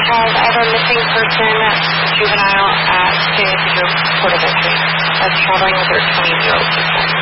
have I have a missing person, juvenile at San Ysidro Port of Entry that's traveling with their 20-year-old person.